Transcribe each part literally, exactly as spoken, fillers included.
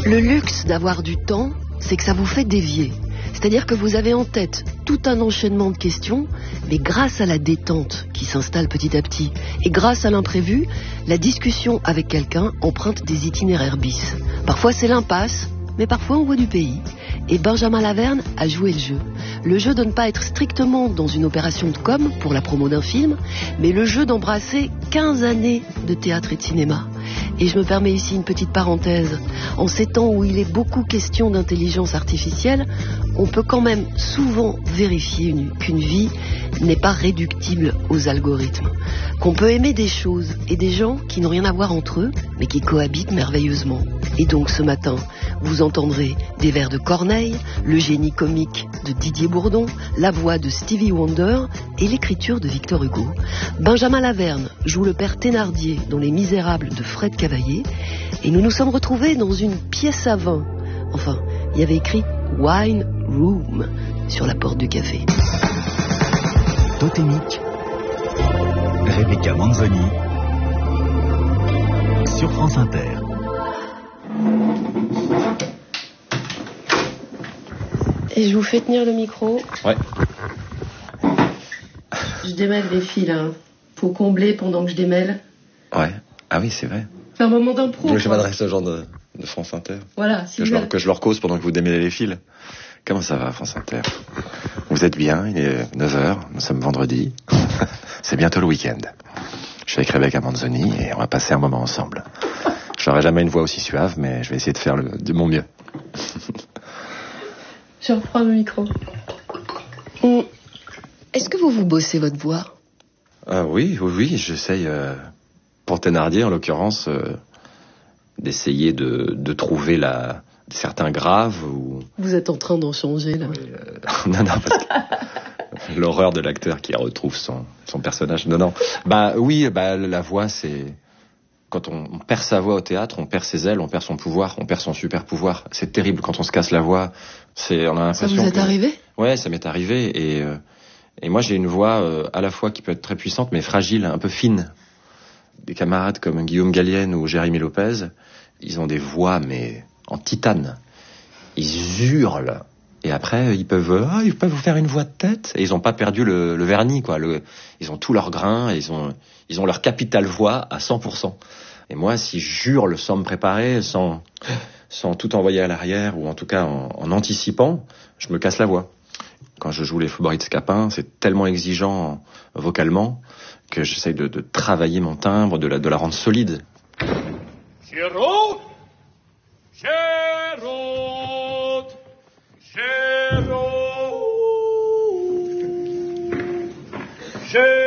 Le luxe d'avoir du temps, c'est que ça vous fait dévier. C'est-à-dire que vous avez en tête tout un enchaînement de questions, mais grâce à la détente qui s'installe petit à petit, et grâce à l'imprévu, la discussion avec quelqu'un emprunte des itinéraires bis. Parfois c'est l'impasse, mais parfois on voit du pays. Et Benjamin Laverne a joué le jeu. Le jeu de ne pas être strictement dans une opération de com pour la promo d'un film, mais le jeu d'embrasser quinze années de théâtre et de cinéma. Et je me permets ici une petite parenthèse. En ces temps où il est beaucoup question d'intelligence artificielle, on peut quand même souvent vérifier une, qu'une vie n'est pas réductible aux algorithmes. Qu'on peut aimer des choses et des gens qui n'ont rien à voir entre eux, mais qui cohabitent merveilleusement. Et donc ce matin, vous entendrez des vers de Corneille, le génie comique de Didier Bourdon, la voix de Stevie Wonder et l'écriture de Victor Hugo. Benjamin Laverne joue le père Thénardier dans Les Misérables de Fred Cavaillé. Et nous nous sommes retrouvés dans une pièce à vin. Enfin, il y avait écrit Wine Room sur la porte du café. Totémique, Rebecca Manzoni, sur France Inter. Et je vous fais tenir le micro. Ouais. Je démêle les fils, là. Faut combler pendant que je démêle. Ouais. Ah oui, c'est vrai. C'est un moment d'impro. Donc je m'adresse aux gens de, de France Inter. Voilà. Si que, je leur, que je leur cause pendant que vous démêlez les fils. Comment ça va, France Inter? Vous êtes bien, il est neuf heures, nous sommes vendredi. C'est bientôt le week-end. Je suis avec Rebecca Manzoni et on va passer un moment ensemble. Je n'aurai jamais une voix aussi suave, mais je vais essayer de faire le, de mon mieux. Je reprends le micro. Hum. Est-ce que vous vous bossez votre voix? Ah oui, oui, oui, j'essaye, euh, pour Thénardier en l'occurrence, euh, d'essayer de, de trouver la, certains graves ou... Vous êtes en train d'en changer, là. Oui, euh, non, non, parce que l'horreur de l'acteur qui retrouve son, son personnage. Non, non. Bah oui, bah la voix, c'est... Quand on, on perd sa voix au théâtre, on perd ses ailes, on perd son pouvoir, on perd son super pouvoir. C'est terrible quand on se casse la voix. C'est, on a l'impression. Ça vous est que... arrivé? Ouais, ça m'est arrivé. Et, euh, et moi, j'ai une voix euh, à la fois qui peut être très puissante, mais fragile, un peu fine. Des camarades comme Guillaume Gallienne ou Jérémy Lopez, ils ont des voix, mais en titane. Ils hurlent. Et après, ils peuvent, ah, ils peuvent vous faire une voix de tête. Et ils n'ont pas perdu le, le vernis, quoi. Le, ils ont tout leur grain, et ils ont, ils ont leur capital voix à cent pour cent. Et moi, si j'hurle sans me préparer, sans, sans tout envoyer à l'arrière, ou en tout cas en, en anticipant, je me casse la voix. Quand je joue les Faubourgs de Scapin, c'est tellement exigeant vocalement que j'essaye de, de travailler mon timbre, de la, de la rendre solide. Géraud, Géraud, Géraud, Géraud.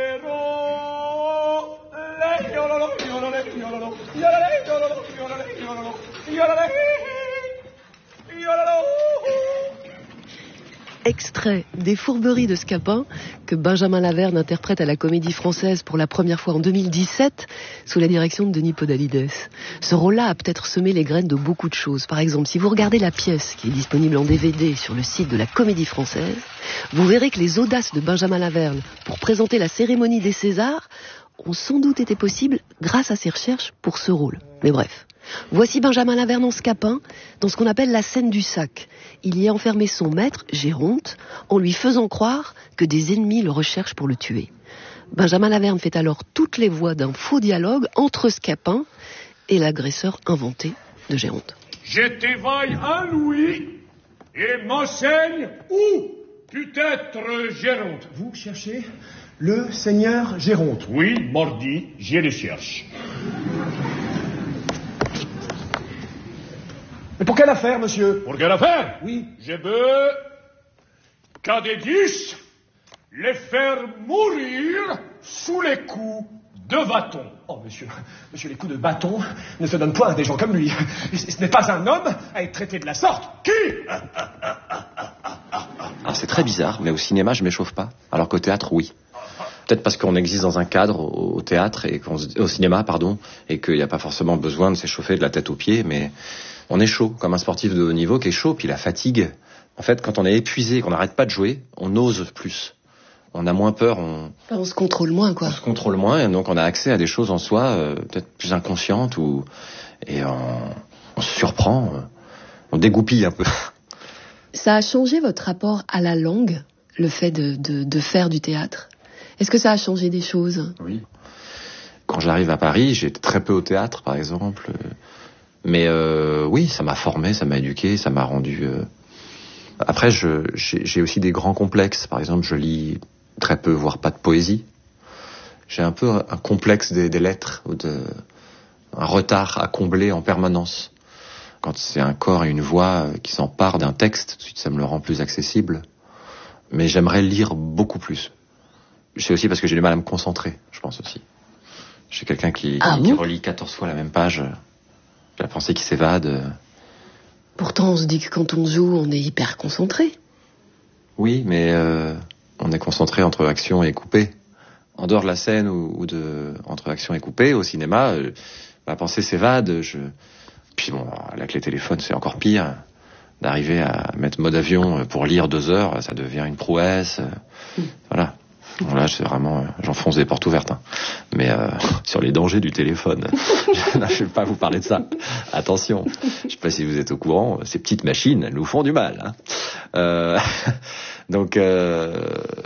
Extrait des Fourberies de Scapin que Benjamin Laverne interprète à la Comédie Française pour la première fois en deux mille dix-sept sous la direction de Denis Podalides. Ce rôle-là a peut-être semé les graines de beaucoup de choses. Par exemple, si vous regardez la pièce qui est disponible en D V D sur le site de la Comédie Française, vous verrez que les audaces de Benjamin Laverne pour présenter la cérémonie des Césars ont sans doute été possibles grâce à ses recherches pour ce rôle. Mais bref. Voici Benjamin Laverne en Scapin, dans ce qu'on appelle la scène du sac. Il y a enfermé son maître, Géronte, en lui faisant croire que des ennemis le recherchent pour le tuer. Benjamin Laverne fait alors toutes les voix d'un faux dialogue entre Scapin et l'agresseur inventé de Géronte. Je t'éveille un louis et m'enseigne où put être Géronte. Vous cherchez le seigneur Géronte? Oui, mordi, je le cherche. Mais pour quelle affaire, monsieur? Pour quelle affaire? Oui. Je veux qu'Adédis les faire mourir sous les coups de bâton. Oh, monsieur, monsieur, les coups de bâton ne se donnent point à des gens comme lui. Ce n'est pas un homme à être traité de la sorte. Qui? Alors c'est très bizarre, mais au cinéma, je m'échauffe pas. Alors qu'au théâtre, oui. Peut-être parce qu'on existe dans un cadre au, au théâtre, et qu'on, au cinéma, pardon, et qu'il n'y a pas forcément besoin de s'échauffer de la tête aux pieds, mais on est chaud, comme un sportif de haut niveau qui est chaud, puis la fatigue. En fait, quand on est épuisé, qu'on n'arrête pas de jouer, on ose plus. On a moins peur, on... On se contrôle moins, quoi. On se contrôle moins, et donc on a accès à des choses en soi, euh, peut-être plus inconscientes, ou... et on... on se surprend, on dégoupille un peu. Ça a changé votre rapport à la langue, le fait de, de, de faire du théâtre? Est-ce que ça a changé des choses? Oui. Quand j'arrive à Paris, j'étais très peu au théâtre, par exemple. Mais euh, oui, ça m'a formé, ça m'a éduqué, ça m'a rendu... Euh... Après, je, j'ai, j'ai aussi des grands complexes. Par exemple, je lis très peu, voire pas de poésie. J'ai un peu un complexe des, des lettres, ou de, un retard à combler en permanence. Quand c'est un corps et une voix qui s'emparent d'un texte, tout de suite, ça me le rend plus accessible. Mais j'aimerais lire beaucoup plus. C'est aussi parce que j'ai du mal à me concentrer, je pense aussi. Je suis quelqu'un qui, ah qui, bon qui relit quatorze fois la même page. J'ai la pensée qui s'évade. Pourtant, on se dit que quand on joue, on est hyper concentré. Oui, mais euh, on est concentré entre action et coupé. En dehors de la scène ou, ou de entre action et coupé, au cinéma, euh, ma pensée s'évade. Je... Puis bon, avec les téléphones, c'est encore pire. D'arriver à mettre mode avion pour lire deux heures, ça devient une prouesse. Mmh. Voilà. Bon, là, c'est vraiment, j'enfonce des portes ouvertes. Hein. Mais euh, sur les dangers du téléphone, je ne vais pas vous parler de ça. Attention, je ne sais pas si vous êtes au courant, ces petites machines, elles nous font du mal. Hein. Euh, donc, euh,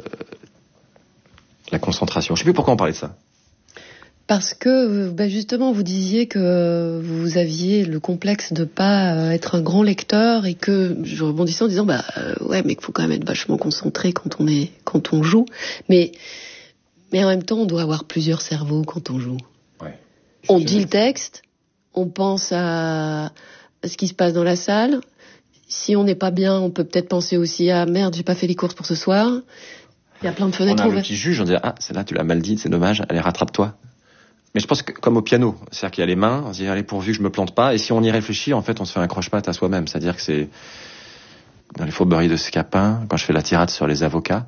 la concentration. Je ne sais plus pourquoi on parlait de ça. Parce que, bah justement, vous disiez que vous aviez le complexe de pas être un grand lecteur et que, je rebondissais en disant, bah euh, ouais, mais qu'il faut quand même être vachement concentré quand on est, quand on joue. Mais, mais en même temps, on doit avoir plusieurs cerveaux quand on joue. Ouais. On dit le texte, on pense à ce qui se passe dans la salle. Si on n'est pas bien, on peut peut-être penser aussi à merde, j'ai pas fait les courses pour ce soir. Il y a plein de fenêtres ouvertes. On a ouvertes. le petit juge, on dit ah, c'est là, tu l'as mal dit, c'est dommage, allez, rattrape-toi. Mais je pense que comme au piano, c'est-à-dire qu'il y a les mains, on se dit allez pourvu que je me plante pas, et si on y réfléchit, en fait on se fait un croche-patte à soi-même, c'est-à-dire que c'est dans les fourberies de Scapin, quand je fais la tirade sur les avocats,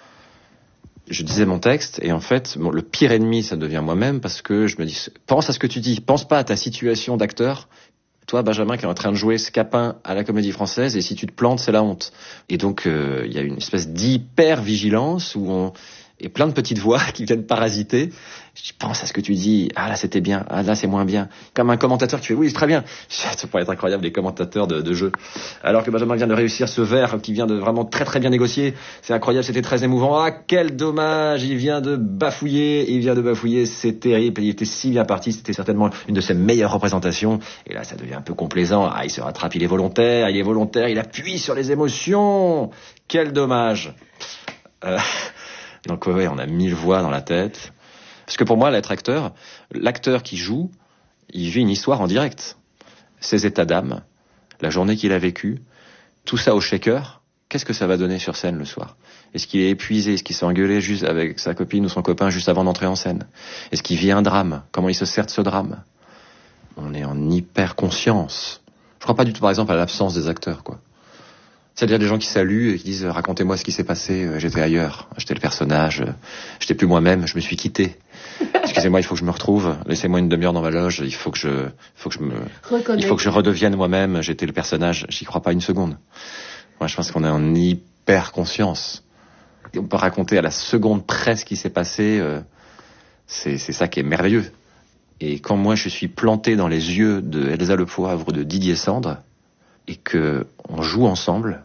je disais mon texte, et en fait bon, le pire ennemi ça devient moi-même, parce que je me dis pense à ce que tu dis, pense pas à ta situation d'acteur, toi Benjamin qui est en train de jouer Scapin à la Comédie Française, et si tu te plantes c'est la honte. Et donc il euh, y a une espèce d'hyper-vigilance où on... et plein de petites voix qui viennent parasiter. Je dis, pense à ce que tu dis. Ah là, c'était bien. Ah là, c'est moins bien. Comme un commentateur qui fait, oui, c'est très bien. Ça pourrait être incroyable, les commentateurs de, de jeu. Alors que Benjamin vient de réussir ce vers qui vient de vraiment très très bien négocier. C'est incroyable, c'était très émouvant. Ah, quel dommage. Il vient de bafouiller. Il vient de bafouiller. C'est terrible. Il était si bien parti. C'était certainement une de ses meilleures représentations. Et là, ça devient un peu complaisant. Ah, il se rattrape. Il est volontaire. Il est volontaire. Il appuie sur les émotions. Quel dommage. Euh... Donc ouais, on a mille voix dans la tête. Parce que pour moi, l'être acteur, l'acteur qui joue, il vit une histoire en direct. Ses états d'âme, la journée qu'il a vécue, tout ça au shaker, qu'est-ce que ça va donner sur scène le soir? Est-ce qu'il est épuisé? Est-ce qu'il s'est engueulé juste avec sa copine ou son copain juste avant d'entrer en scène? Est-ce qu'il vit un drame? Comment il se sert de ce drame? On est en hyper conscience. Je crois pas du tout, par exemple, à l'absence des acteurs, quoi. C'est-à-dire des gens qui saluent et qui disent « Racontez-moi ce qui s'est passé, j'étais ailleurs, j'étais le personnage, j'étais plus moi-même, je me suis quitté. Excusez-moi, il faut que je me retrouve, laissez-moi une demi-heure dans ma loge, il faut que je, faut que je me, Reconnais. il faut que je redevienne moi-même, j'étais le personnage, j'y crois pas une seconde. » Moi, je pense qu'on est en hyper conscience. Et on peut raconter à la seconde près ce qui s'est passé, euh, c'est, c'est ça qui est merveilleux. Et quand moi je suis planté dans les yeux de Elsa Le Poivre, de Didier Sandre, et que on joue ensemble,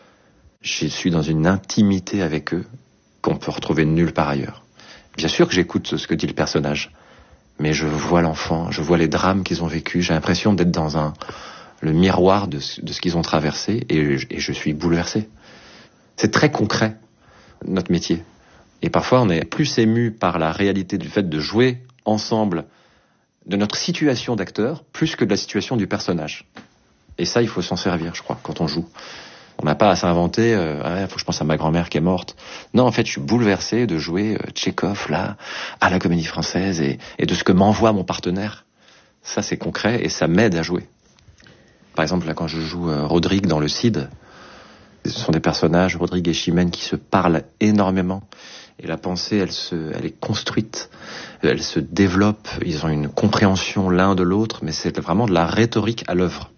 je suis dans une intimité avec eux qu'on peut retrouver nulle part ailleurs. Bien sûr que j'écoute ce que dit le personnage, mais je vois l'enfant, je vois les drames qu'ils ont vécus, j'ai l'impression d'être dans un le miroir de ce, de ce qu'ils ont traversé, et, et je suis bouleversé. C'est très concret, notre métier. Et parfois on est plus ému par la réalité du fait de jouer ensemble, de notre situation d'acteur, plus que de la situation du personnage. Et ça, il faut s'en servir, je crois, quand on joue. On n'a pas à s'inventer, euh, ah, faut que je pense à ma grand-mère qui est morte. Non, en fait, je suis bouleversé de jouer euh, Tchekhov, là, à la Comédie Française, et, et de ce que m'envoie mon partenaire. Ça, c'est concret, et ça m'aide à jouer. Par exemple, là, quand je joue euh, Rodrigue dans Le Cid, ce sont des personnages, Rodrigue et Chimène, qui se parlent énormément. Et la pensée, elle, se, elle est construite, elle se développe, ils ont une compréhension l'un de l'autre, mais c'est vraiment de la rhétorique à l'œuvre.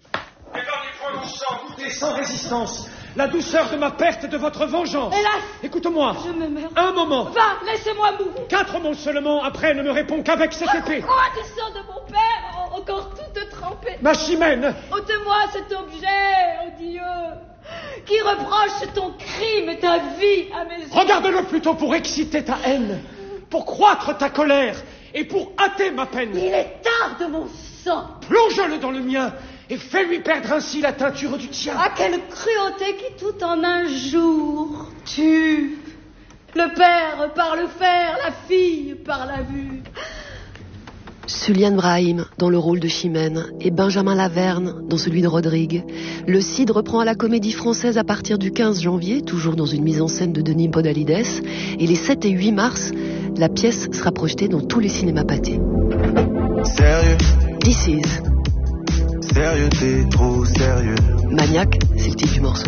Sans résistance, la douceur de ma perte et de votre vengeance. Hélas, écoute-moi. Je me meurs. Un moment. Va, laissez-moi mourir. Quatre mots seulement, après ne me réponds qu'avec cette épée. Je crois du sang de mon père, encore toute te tremper. Ma Chimène! Ôte-moi cet objet, oh Dieu, qui reproche ton crime et ta vie à mes yeux. Regarde-le plutôt pour exciter ta haine, pour croître ta colère et pour hâter ma peine. Il est tard de mon sang. Plonge-le dans le mien et fais-lui perdre ainsi la teinture du tien. Ah, quelle cruauté qui tout en un jour tue. Le père par le fer, la fille par la vue. Suliane Brahim dans le rôle de Chimène et Benjamin Laverne dans celui de Rodrigue. Le Cid reprend à la Comédie Française à partir du quinze janvier, toujours dans une mise en scène de Denis Podalides. Et les sept et huit mars, la pièce sera projetée dans tous les cinémas pâtés. Sérieux? This is. Sérieux, t'es trop sérieux. Maniaque, c'est le titre du morceau.